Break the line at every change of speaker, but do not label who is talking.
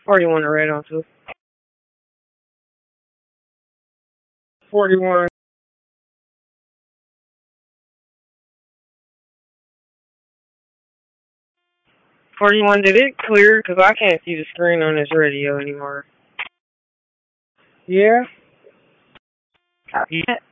41 to red on two. 41. 41, did it clear? Because I can't see the screen on this radio anymore. Yeah? Copy that.